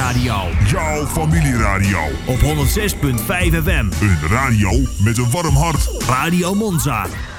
familieradio. Jouw familieradio. Op 106.5 FM. Een radio met een warm hart. Radio Monza.